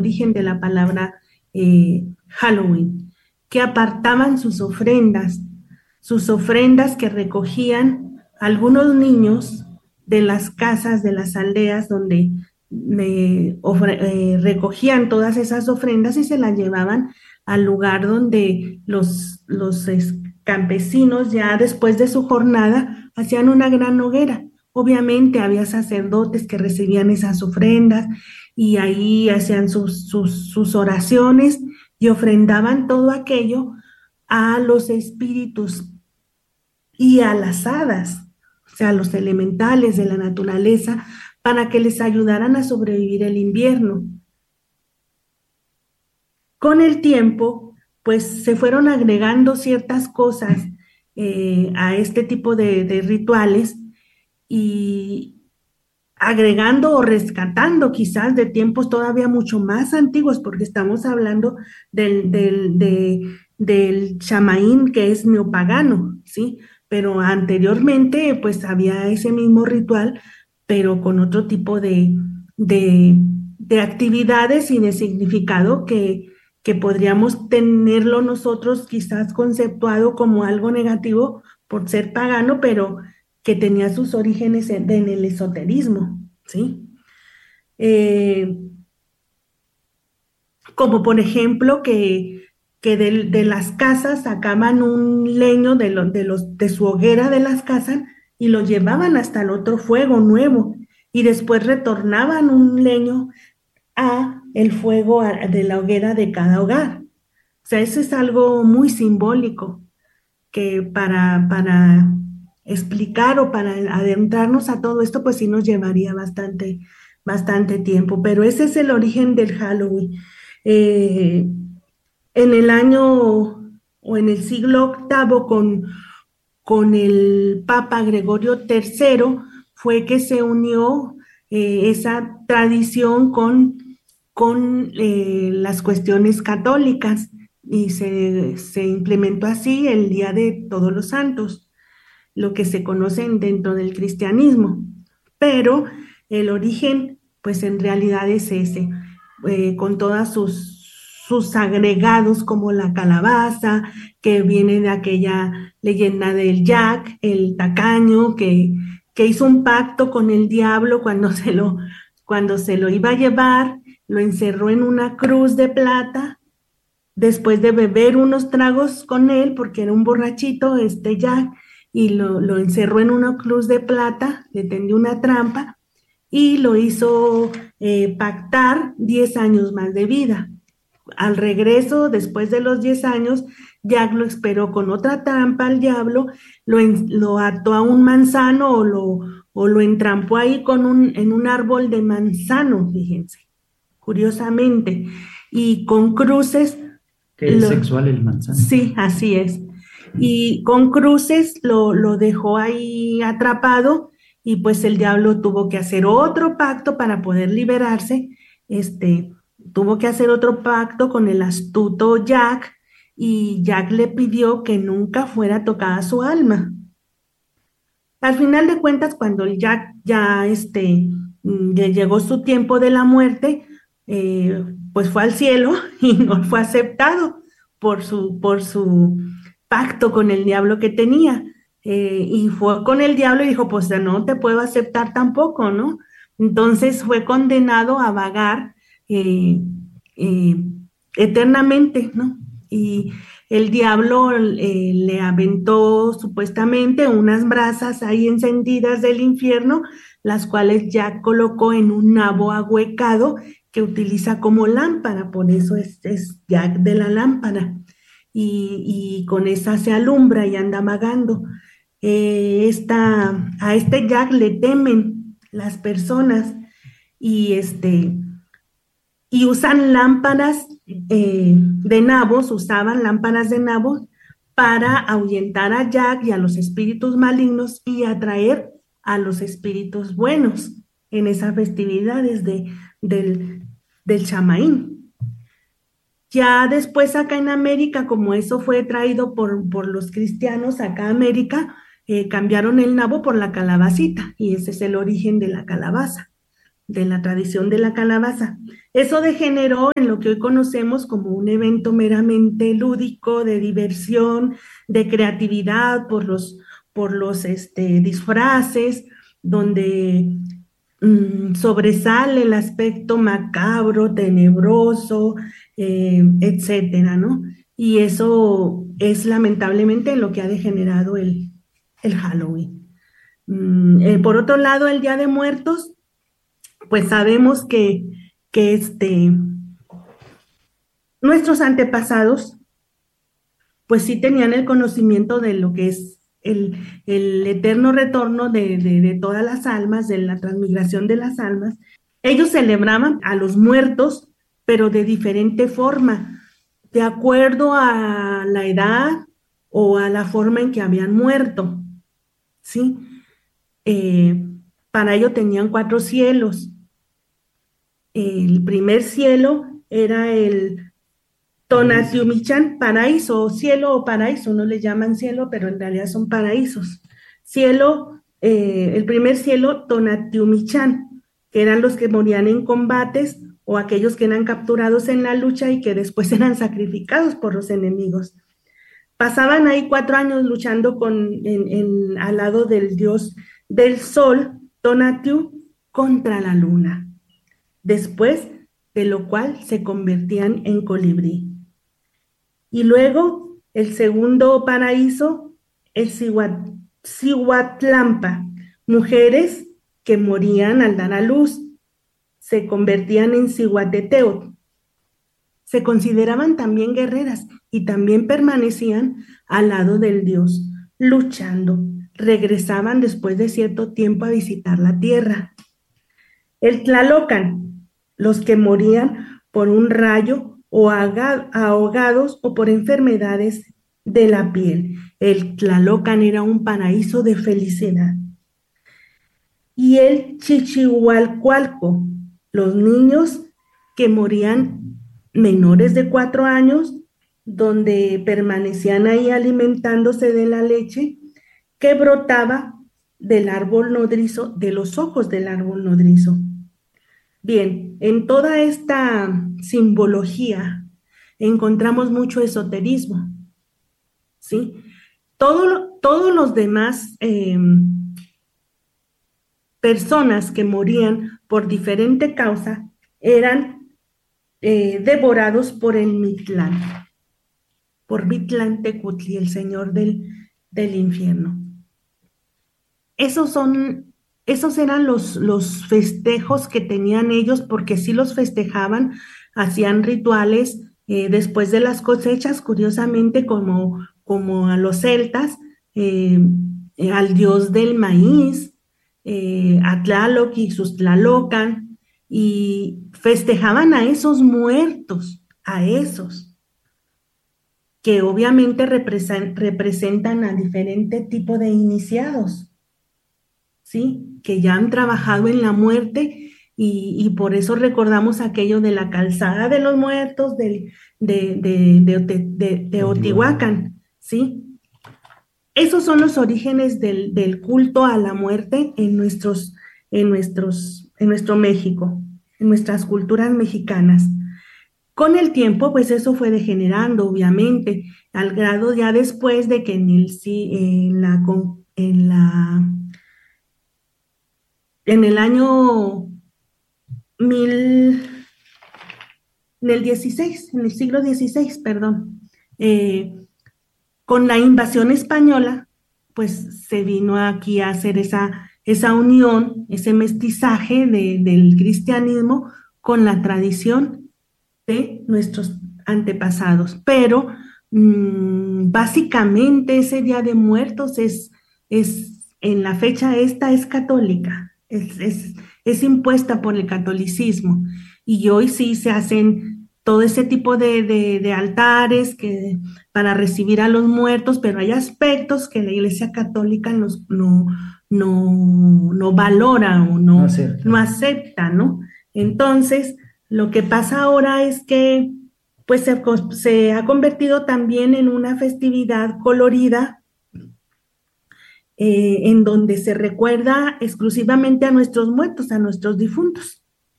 origen de la palabra Halloween, que apartaban sus ofrendas que recogían algunos niños de las casas, de las aldeas donde recogían todas esas ofrendas y se las llevaban al lugar donde los campesinos ya después de su jornada hacían una gran hoguera. Obviamente había sacerdotes que recibían esas ofrendas y ahí hacían sus oraciones y ofrendaban todo aquello a los espíritus y a las hadas, o sea, a los elementales de la naturaleza, para que les ayudaran a sobrevivir el invierno. Con el tiempo, pues se fueron agregando ciertas cosas a este tipo de rituales y agregando o rescatando quizás de tiempos todavía mucho más antiguos, porque estamos hablando del chamaín que es neopagano, ¿sí? Pero anteriormente pues había ese mismo ritual, pero con otro tipo de, de actividades y de significado que podríamos tenerlo nosotros quizás conceptuado como algo negativo por ser pagano, pero que tenía sus orígenes en el esoterismo, ¿sí? Eh, Como por ejemplo que de las casas sacaban un leño de su hoguera de las casas y lo llevaban hasta el otro fuego nuevo y después retornaban un leño a el fuego de la hoguera de cada hogar. O sea, eso es algo muy simbólico que para explicar o para adentrarnos a todo esto, pues sí nos llevaría bastante tiempo, pero ese es el origen del Halloween. Eh, en el año o en el siglo octavo con el Papa Gregorio III fue que se unió esa tradición con las cuestiones católicas y se implementó así el Día de Todos los Santos, lo que se conoce dentro del cristianismo. Pero el origen, pues en realidad es ese, con todas sus agregados como la calabaza, que viene de aquella leyenda del Jack, el tacaño, que hizo un pacto con el diablo cuando se lo iba a llevar, lo encerró en una cruz de plata, después de beber unos tragos con él, porque era un borrachito, este Jack, y lo encerró en una cruz de plata, le tendió una trampa y lo hizo pactar 10 años más de vida. Al regreso, después de los 10 años, Jack lo esperó con otra trampa al diablo, lo ató a un manzano o lo entrampó ahí en un árbol de manzano, fíjense, curiosamente, y con cruces. Que es sexual el manzano. Sí, así es. Y con cruces lo dejó ahí atrapado y pues el diablo tuvo que hacer otro pacto para poder liberarse. Este, tuvo que hacer otro pacto con el astuto Jack y Jack le pidió que nunca fuera tocada su alma. Al final de cuentas, cuando Jack ya ya llegó su tiempo de la muerte, pues fue al cielo y no fue aceptado por su pacto con el diablo que tenía. Y fue con el diablo y dijo, pues no te puedo aceptar tampoco, ¿no? Entonces fue condenado a vagar eh, eh, eternamente, ¿no? Y el diablo le aventó supuestamente unas brasas ahí encendidas del infierno, las cuales Jack colocó en un nabo ahuecado que utiliza como lámpara, por eso es Jack de la lámpara. Y con esa se alumbra y anda vagando. A este Jack le temen las personas y y usan lámparas de nabos, usaban lámparas de nabos para ahuyentar a Jack y a los espíritus malignos y atraer a los espíritus buenos en esas festividades del chamaín. Ya después acá en América, como eso fue traído por los cristianos acá a América, cambiaron el nabo por la calabacita y ese es el origen de la calabaza. de la tradición de la calabaza. Eso degeneró en lo que hoy conocemos como un evento meramente lúdico, de diversión, de creatividad por los disfraces, donde sobresale el aspecto macabro, tenebroso, etcétera, ¿no? Y eso es lamentablemente lo que ha degenerado el Halloween. Por otro lado, el Día de Muertos, pues sabemos que nuestros antepasados, pues sí tenían el conocimiento de lo que es el eterno retorno de todas las almas, de la transmigración de las almas. Ellos celebraban a los muertos, pero de diferente forma, de acuerdo a la edad o a la forma en que habían muerto, ¿sí? Eh, para ello tenían 4 cielos. El primer cielo era el Tonatiuhmichan, paraíso, o cielo o paraíso, no le llaman cielo, pero en realidad son paraísos. El primer cielo, Tonatiuhmichan, que eran los que morían en combates o aquellos que eran capturados en la lucha y que después eran sacrificados por los enemigos. Pasaban ahí 4 años luchando al lado del dios del sol, Tonatiuh, contra la luna, después de lo cual se convertían en colibrí. Y luego el segundo paraíso es Cihuatlampa, mujeres que morían al dar a luz, se convertían en Cihuateteotl. Se consideraban también guerreras y también permanecían al lado del dios, luchando. Regresaban después de cierto tiempo a visitar la tierra. El Tlalocan, los que morían por un rayo o ahogados o por enfermedades de la piel. El Tlalocan era un paraíso de felicidad. Y el Chichihualcualco, los niños que morían menores de 4 años, donde permanecían ahí alimentándose de la leche que brotaba del árbol nodrizo, de los ojos del árbol nodrizo. Bien, en toda esta simbología encontramos mucho esoterismo, ¿sí? Todos los demás personas que morían por diferente causa eran devorados por el Mictlán, por Mictlantecutli, el señor del infierno. Esos eran los festejos que tenían ellos, porque sí los festejaban, hacían rituales después de las cosechas, curiosamente como a los celtas, al dios del maíz, a Tlaloc y sus Tlalocan, y festejaban a esos muertos, a esos, que obviamente representan a diferente tipo de iniciados, ¿sí? Que ya han trabajado en la muerte y por eso recordamos aquello de la calzada de los muertos de Teotihuacán, ¿sí? Esos son los orígenes del culto a la muerte en nuestro México, en nuestras culturas mexicanas. Con el tiempo, pues eso fue degenerando, obviamente, al grado ya después de que en el año en el siglo XVI, perdón, con la invasión española, pues se vino aquí a hacer esa unión, ese mestizaje del cristianismo con la tradición de nuestros antepasados. Pero básicamente ese Día de Muertos es en la fecha esta es católica, es impuesta por el catolicismo, y hoy sí se hacen todo ese tipo de altares para recibir a los muertos, pero hay aspectos que la Iglesia Católica no valora o no acepta, ¿no? Entonces, lo que pasa ahora es que pues se ha convertido también en una festividad colorida en donde se recuerda exclusivamente a nuestros muertos, a nuestros difuntos.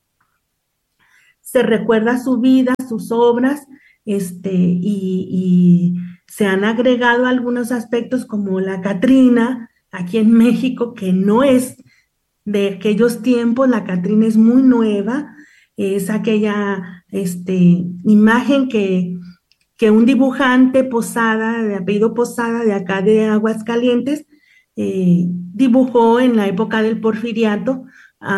Se recuerda su vida, sus obras, y se han agregado algunos aspectos como la Catrina, aquí en México, que no es de aquellos tiempos. La Catrina es muy nueva, es aquella imagen que un dibujante Posada, de apellido Posada, de acá de Aguascalientes, dibujó en la época del Porfiriato,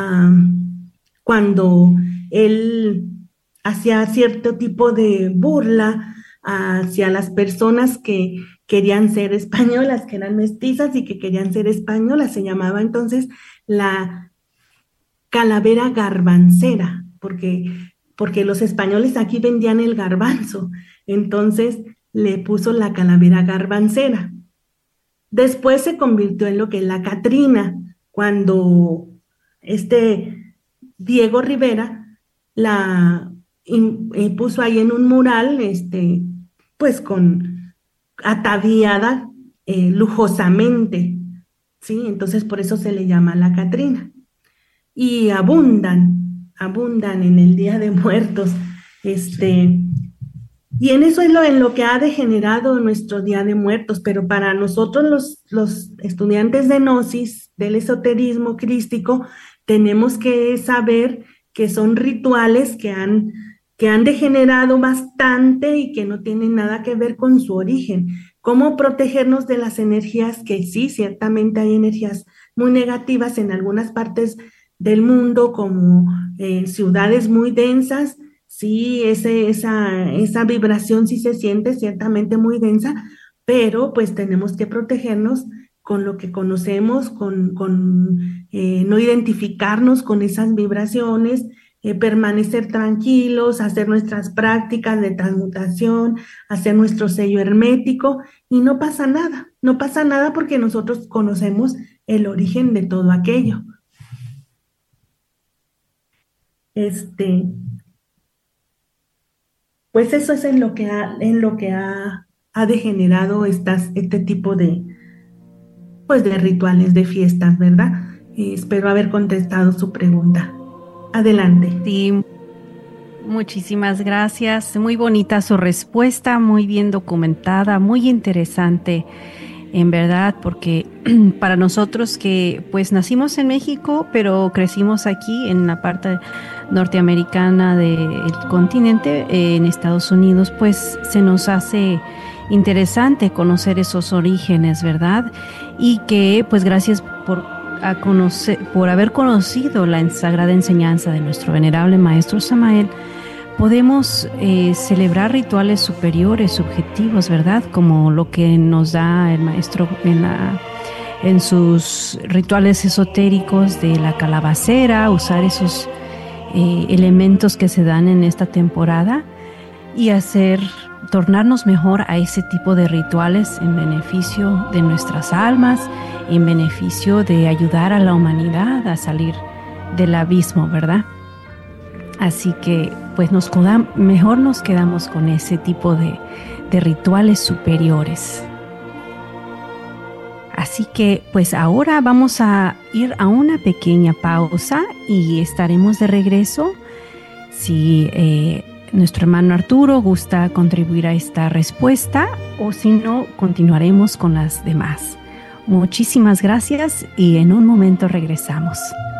cuando él hacía cierto tipo de burla hacia las personas que querían ser españolas, que eran mestizas y que querían ser españolas. Se llamaba entonces la calavera garbancera, porque los españoles aquí vendían el garbanzo, entonces le puso la calavera garbancera. Después se convirtió en lo que es la Catrina, cuando Diego Rivera la puso ahí en un mural, pues ataviada lujosamente, ¿sí? Entonces por eso se le llama la Catrina. Y abundan en el Día de Muertos, y en eso es en lo que ha degenerado nuestro Día de Muertos. Pero para nosotros los estudiantes de Gnosis, del esoterismo crístico, tenemos que saber que son rituales que han degenerado bastante y que no tienen nada que ver con su origen. ¿Cómo protegernos de las energías? Que sí, ciertamente hay energías muy negativas en algunas partes del mundo, como ciudades muy densas. Sí, esa vibración sí se siente ciertamente muy densa, pero pues tenemos que protegernos con lo que conocemos, no identificarnos con esas vibraciones, permanecer tranquilos, hacer nuestras prácticas de transmutación, hacer nuestro sello hermético, y no pasa nada porque nosotros conocemos el origen de todo aquello. Pues eso es en lo que ha degenerado este tipo de rituales, de fiestas, ¿verdad? Espero haber contestado su pregunta. Adelante. Sí, muchísimas gracias. Muy bonita su respuesta, muy bien documentada, muy interesante, en verdad, porque para nosotros que pues nacimos en México, pero crecimos aquí en la parte norteamericana del continente, en Estados Unidos, pues se nos hace interesante conocer esos orígenes, ¿verdad? Y que pues gracias por haber conocido la sagrada enseñanza de nuestro venerable maestro Samael, podemos celebrar rituales superiores, subjetivos, ¿verdad? Como lo que nos da el maestro en sus rituales esotéricos de la calabacera, usar esos elementos que se dan en esta temporada y tornarnos mejor a ese tipo de rituales en beneficio de nuestras almas, en beneficio de ayudar a la humanidad a salir del abismo, ¿verdad? Así que pues mejor nos quedamos con ese tipo de rituales superiores. Así que pues ahora vamos a ir a una pequeña pausa y estaremos de regreso. Si nuestro hermano Arturo gusta contribuir a esta respuesta, o si no, continuaremos con las demás. Muchísimas gracias y en un momento regresamos.